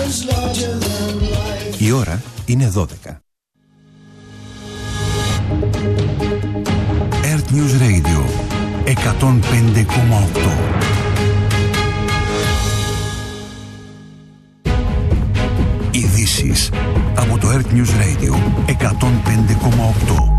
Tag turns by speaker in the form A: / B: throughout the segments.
A: Η ώρα είναι 12. Earth News Radio 105,8. Ειδήσεις από το Earth News Radio 105,8.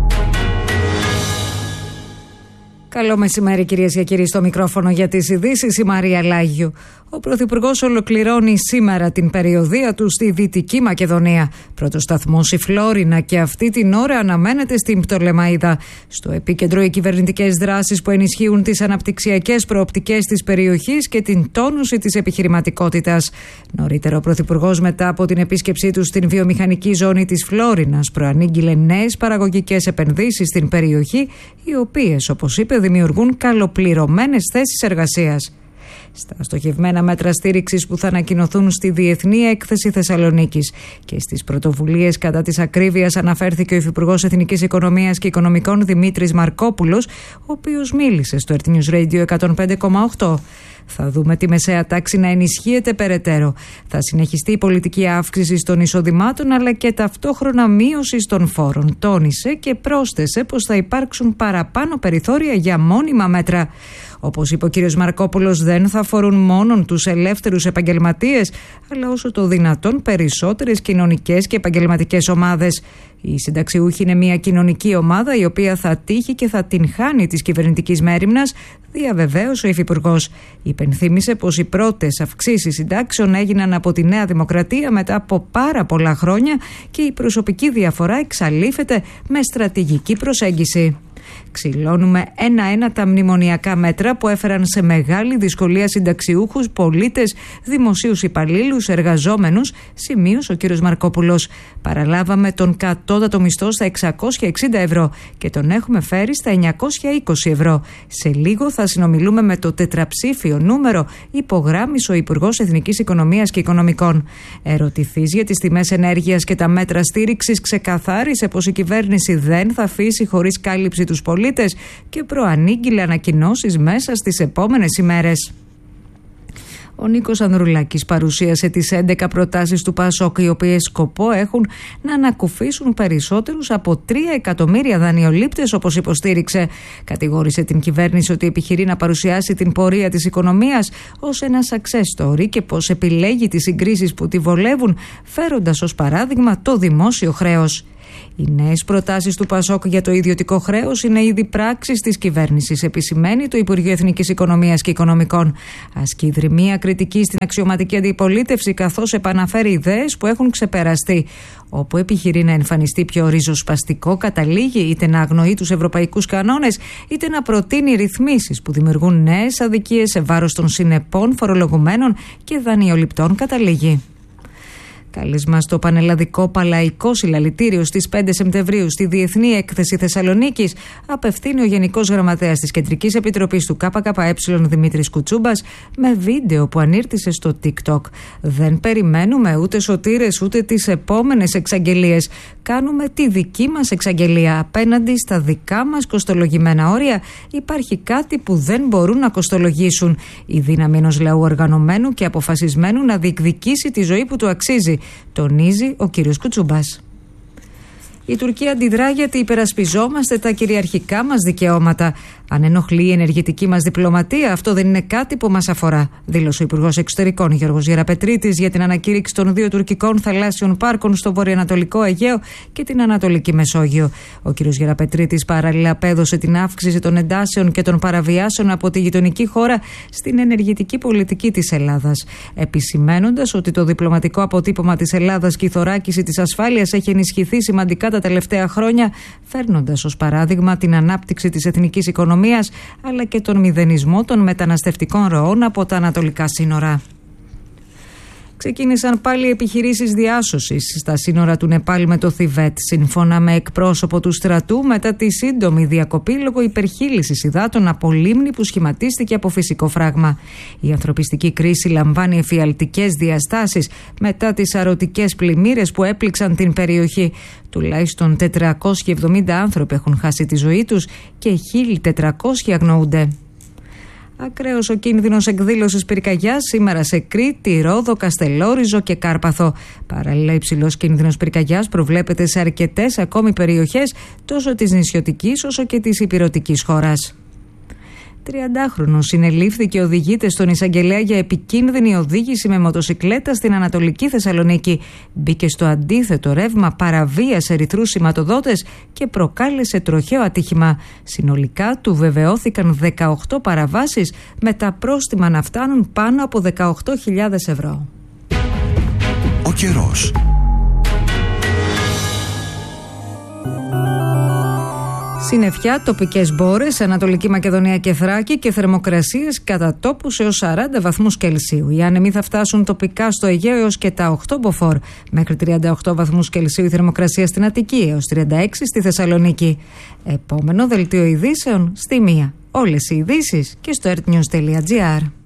B: Καλό μεσημέρι, κυρίες και κύριοι, στο μικρόφωνο για τις ειδήσεις η Μαρία Λάγιου. Ο Πρωθυπουργός ολοκληρώνει σήμερα την περιοδεία του στη Δυτική Μακεδονία. Πρώτος σταθμός η Φλόρινα και αυτή την ώρα αναμένεται στην Πτολεμαΐδα. Στο επίκεντρο οι κυβερνητικές δράσεις που ενισχύουν τις αναπτυξιακές προοπτικές της περιοχής και την τόνωση της επιχειρηματικότητας. Νωρίτερα ο Πρωθυπουργός, μετά από την επίσκεψή του στην βιομηχανική ζώνη της Φλόρινας, προανήγγειλε νέες παραγωγικές επενδύσεις στην περιοχή, οι οποίες, όπως είπε, δημιουργούν καλοπληρωμένες θέσεις εργασίας. Στα στοχευμένα μέτρα στήριξης που θα ανακοινωθούν στη Διεθνή Έκθεση Θεσσαλονίκης και στις πρωτοβουλίες κατά της ακρίβειας αναφέρθηκε ο Υφυπουργός Εθνικής Οικονομίας και Οικονομικών Δημήτρης Μαρκόπουλος, ο οποίος μίλησε στο Earth News Radio 105,8. Θα δούμε τη μεσαία τάξη να ενισχύεται περαιτέρω. Θα συνεχιστεί η πολιτική αύξηση των εισοδημάτων αλλά και ταυτόχρονα μείωση των φόρων. Τόνισε και πρόσθεσε πως θα υπάρξουν παραπάνω περιθώρια για μόνιμα μέτρα. Όπως είπε ο κ. Μαρκόπουλος, δεν θα αφορούν μόνον τους ελεύθερους επαγγελματίες, αλλά όσο το δυνατόν περισσότερες κοινωνικές και επαγγελματικές ομάδες. Οι συνταξιούχοι είναι μια κοινωνική ομάδα η οποία θα τύχει και θα την χάνει της κυβερνητικής μέριμνας, διαβεβαίωσε ο Υφυπουργός. Υπενθύμησε πως οι πρώτες αυξήσεις συντάξεων έγιναν από τη Νέα Δημοκρατία μετά από πάρα πολλά χρόνια και η προσωπική διαφορά εξαλείφεται με στρατηγική προσέγγιση. Ξυλώνουμε ένα-ένα τα μνημονιακά μέτρα που έφεραν σε μεγάλη δυσκολία συνταξιούχους, πολίτες, δημοσίους υπαλλήλους, εργαζόμενους, σημείωσε ο κ. Μαρκόπουλος. Παραλάβαμε τον κατώτατο μισθό στα 660 ευρώ και τον έχουμε φέρει στα 920 ευρώ. Σε λίγο θα συνομιλούμε με το τετραψήφιο νούμερο, υπογράμμισε ο Υπουργός Εθνικής Οικονομίας και Οικονομικών. Ερωτηθείς για τις τιμές ενέργειας και τα μέτρα στήριξης, ξεκαθάρισε πως η κυβέρνηση δεν θα αφήσει χωρίς κάλυψη τους πολίτες και προανήγγειλε ανακοινώσεις μέσα στις επόμενες ημέρες. Ο Νίκος Ανδρουλάκης παρουσίασε τις 11 προτάσεις του ΠΑΣΟΚ, οι οποίες σκοπό έχουν να ανακουφίσουν περισσότερους από 3 εκατομμύρια δανειολήπτες, όπως υποστήριξε. Κατηγόρησε την κυβέρνηση ότι επιχειρεί να παρουσιάσει την πορεία της οικονομίας ως ένα success story και πως επιλέγει τις συγκρίσεις που τη βολεύουν, φέροντας ως παράδειγμα το δημόσιο χρέος. Οι νέες προτάσεις του ΠΑΣΟΚ για το ιδιωτικό χρέος είναι ήδη πράξεις της κυβέρνησης, επισημαίνει το Υπουργείο Εθνικής Οικονομίας και Οικονομικών. Ασκεί δρυμία κριτική στην αξιωματική αντιπολίτευση, καθώς επαναφέρει ιδέες που έχουν ξεπεραστεί. Όπου επιχειρεί να εμφανιστεί πιο ριζοσπαστικό, καταλήγει είτε να αγνοεί τους ευρωπαϊκούς κανόνες, είτε να προτείνει ρυθμίσεις που δημιουργούν νέες αδικίες σε βάρος των συνεπών φορολογουμένων και δανειοληπτών, καταλήγει. Κάλεσμα στο πανελλαδικό παλαϊκό συλλαλητήριο στις 5 Σεπτεμβρίου στη Διεθνή Έκθεση Θεσσαλονίκης απευθύνει ο Γενικός Γραμματέας της Κεντρικής Επιτροπής του ΚΚΕ Δημήτρης Κουτσούμπας με βίντεο που ανήρτησε στο TikTok. Δεν περιμένουμε ούτε σωτήρες ούτε τις επόμενες εξαγγελίες. Κάνουμε τη δική μας εξαγγελία. Απέναντι στα δικά μας κοστολογημένα όρια υπάρχει κάτι που δεν μπορούν να κοστολογήσουν. Η δύναμη ενός λαού οργανωμένου και αποφασισμένου να διεκδικήσει τη ζωή που του αξίζει, τονίζει ο κύριος Κουτσούμπας. Η Τουρκία αντιδρά γιατί υπερασπιζόμαστε τα κυριαρχικά μας δικαιώματα. Αν ενοχλεί η ενεργητική μας διπλωματία, αυτό δεν είναι κάτι που μας αφορά, δήλωσε ο Υπουργός Εξωτερικών Γιώργος Γεραπετρίτης για την ανακήρυξη των 2 τουρκικών θαλάσσιων πάρκων στο βορειοανατολικό Αιγαίο και την Ανατολική Μεσόγειο. Ο κ. Γεραπετρίτης παράλληλα απέδωσε την αύξηση των εντάσεων και των παραβιάσεων από τη γειτονική χώρα στην ενεργητική πολιτική της Ελλάδας, επισημαίνοντας ότι το διπλωματικό αποτύπωμα της Ελλάδας και η θωράκιση της ασφάλειας έχει ενισχυθεί σημαντικά τα τελευταία χρόνια, φέρνοντας ως παράδειγμα την ανάπτυξη της εθνικής οικονομίας αλλά και τον μηδενισμό των μεταναστευτικών ροών από τα ανατολικά σύνορα. Ξεκίνησαν πάλι επιχειρήσεις διάσωσης στα σύνορα του Νεπάλ με το Θιβέτ, σύμφωνα με εκπρόσωπο του στρατού, μετά τη σύντομη διακοπή λόγω υπερχείλησης υδάτων από λίμνη που σχηματίστηκε από φυσικό φράγμα. Η ανθρωπιστική κρίση λαμβάνει εφιαλτικές διαστάσεις μετά τις αρωτικές πλημμύρες που έπληξαν την περιοχή. Τουλάχιστον 470 άνθρωποι έχουν χάσει τη ζωή τους και 1.400 αγνοούνται. Ακραίος ο κίνδυνος εκδήλωσης πυρκαγιάς σήμερα σε Κρήτη, Ρόδο, Καστελόριζο και Κάρπαθο. Παράλληλα, υψηλός κίνδυνος πυρκαγιάς προβλέπεται σε αρκετές ακόμη περιοχές τόσο της νησιωτικής όσο και της ηπειρωτικής χώρας. 30χρονος συνελήφθη και οδηγείται στον εισαγγελέα για επικίνδυνη οδήγηση με μοτοσικλέτα στην Ανατολική Θεσσαλονίκη. Μπήκε στο αντίθετο ρεύμα, παραβίασε ερυθρούς σηματοδότες και προκάλεσε τροχαίο ατύχημα. Συνολικά του βεβαιώθηκαν 18 παραβάσεις, με τα πρόστιμα να φτάνουν πάνω από 18.000 ευρώ.
A: Ο καιρός.
B: Συννεφιά, τοπικές μπόρες, Ανατολική Μακεδονία και Θράκη και θερμοκρασίες κατά τόπους έως 40 βαθμούς Κελσίου. Οι άνεμοι θα φτάσουν τοπικά στο Αιγαίο έως και τα 8 μποφόρ. Μέχρι 38 βαθμούς Κελσίου η θερμοκρασία στην Αττική, έως 36 στη Θεσσαλονίκη. Επόμενο δελτίο ειδήσεων στη 1. Όλες οι ειδήσεις και στο ertnews.gr.